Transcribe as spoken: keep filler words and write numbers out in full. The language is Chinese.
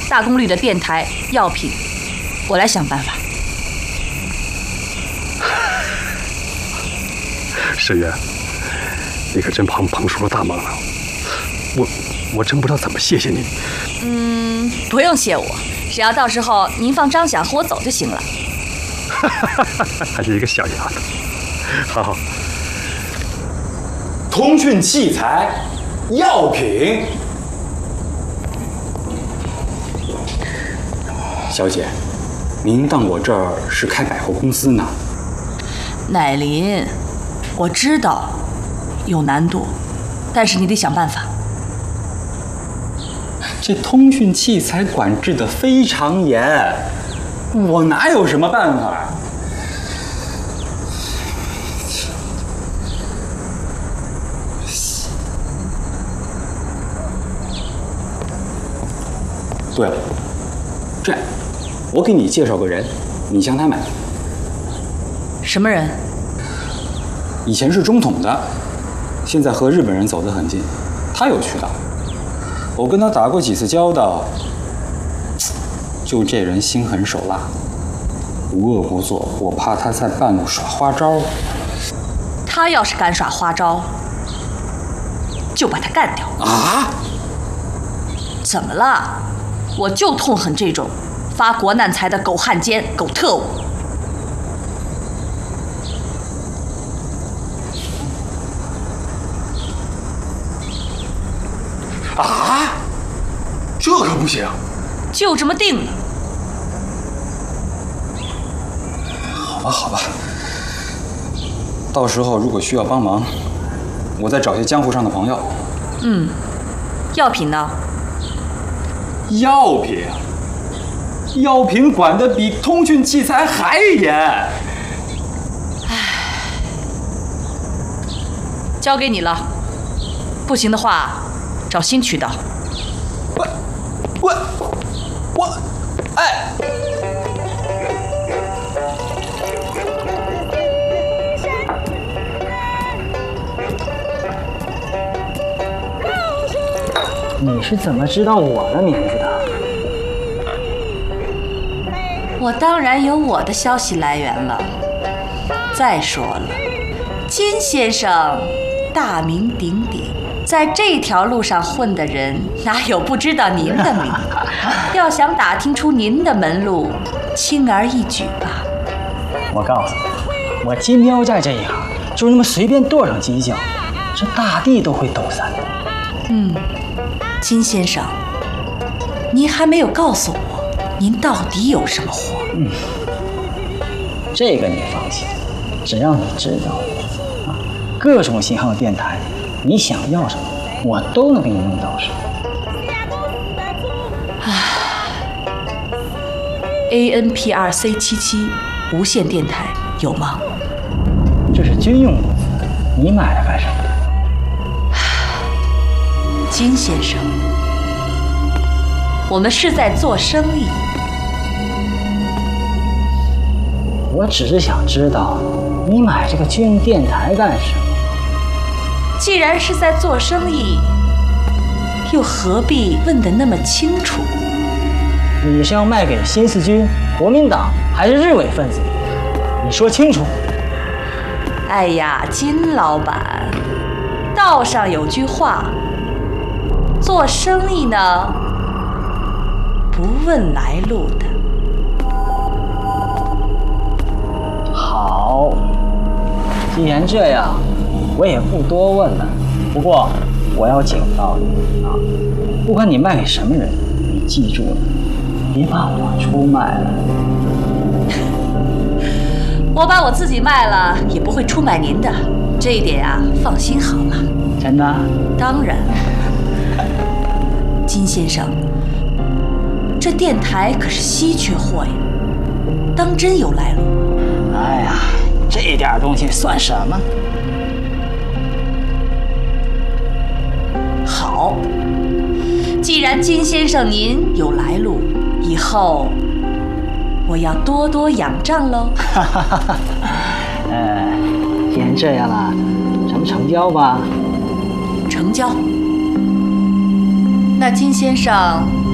大功率的电台、药品，我来想办法。 沈月，你可真帮帮出了大忙了，我我真不知道怎么谢谢你。 嗯，不用谢我，只要到时候您放张想和我走就行了。 还是一个小丫头，好好。 通讯器材、药品。小姐，您当我这儿是开百货公司呢？ 乃林，我知道有难度，但是你得想办法。 这通讯器材管制的非常严，我哪有什么办法？对了，这样，我给你介绍个人，你向他买。 什么人？ 以前是中统的，现在和日本人走得很近，他有渠道。我跟他打过几次交道，就这人心狠手辣，无恶不作，我怕他在半路耍花招。 他要是敢耍花招，就把他干掉。 啊？ 怎么了？我就痛恨这种发国难财的狗汉奸、狗特务。 啊？这可不行！ 就这么定了。 好吧，好吧。到时候如果需要帮忙，我再找些江湖上的朋友。 嗯，药品呢？ 药品，药品管得比通讯器材还严。 唉，交给你了。不行的话，找新渠道。 我，我，我，哎。 你是怎么知道我的名字的？ 我当然有我的消息来源了。再说了，金先生大名鼎鼎，在这条路上混的人哪有不知道您的名？要想打听出您的门路，轻而易举吧。 我告诉你，我金标在这一行，就那么随便跺上几脚，这大地都会抖散的。 嗯。金先生，您还没有告诉我，您到底有什么活？ 嗯，这个你放心，只要你知道，啊，各种型号电台，你想要什么，我都能给你弄到手。 唉 ，A N P R C 七七无线电台有吗？ 这是军用物资，你买来干什么？ 金先生，我们是在做生意。 我只是想知道，你买这个军用电台干什么？ 既然是在做生意，又何必问得那么清楚？ 你是要卖给新四军、国民党，还是日伪分子？你说清楚。 哎呀，金老板，道上有句话。做生意呢，不问来路的。 好，既然这样，我也不多问了。不过我要警告你啊，不管你卖给什么人，你记住了，别把我出卖了。 我把我自己卖了，也不会出卖您的，这一点啊，放心好了。 真的？ 当然。金先生，这电台可是稀缺货呀，当真有来路。 哎呀，这点东西算什么？ 好，既然金先生您有来路，以后我要多多仰仗喽。 哈哈哈哈。呃，既然这样了，咱们成交吧。 成交。那金先生